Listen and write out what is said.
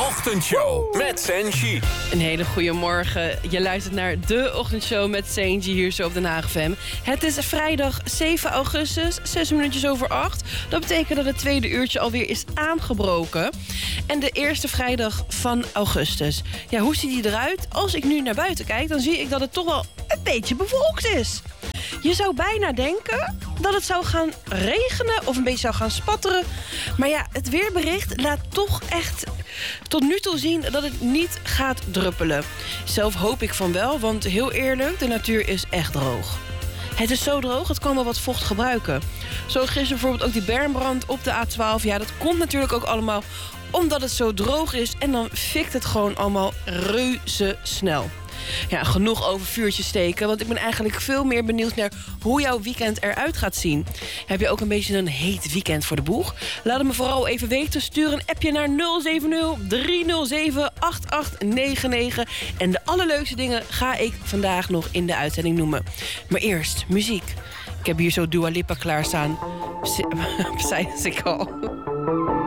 Ochtendshow met Senji. Een hele goede morgen. Je luistert naar de Ochtendshow met Senji hier zo op Den Haag FM. Het is vrijdag 7 augustus, 6 minuutjes over 8. Dat betekent dat het tweede uurtje alweer is aangebroken. En de eerste vrijdag van augustus. Ja, hoe ziet die eruit? Als ik nu naar buiten kijk, dan zie ik dat het toch wel een beetje bewolkt is. Je zou bijna denken dat het zou gaan regenen of een beetje zou gaan spatteren. Maar ja, het weerbericht laat toch echt tot nu toe zien dat het niet gaat druppelen. Zelf hoop ik van wel, want heel eerlijk, de natuur is echt droog. Het is zo droog, het kan wel wat vocht gebruiken. Zo gisteren bijvoorbeeld ook die bermbrand op de A12. Ja, dat komt natuurlijk ook allemaal omdat het zo droog is. En dan fikt het gewoon allemaal reuze snel. Ja, genoeg over vuurtjes steken, want ik ben eigenlijk veel meer benieuwd naar hoe jouw weekend eruit gaat zien. Heb je ook een beetje een heet weekend voor de boeg? Laat het me vooral even weten. Stuur een appje naar 070-307-8899. En de allerleukste dingen ga ik vandaag nog in de uitzending noemen. Maar eerst muziek. Ik heb hier zo Dua Lipa klaarstaan. Zei ik al.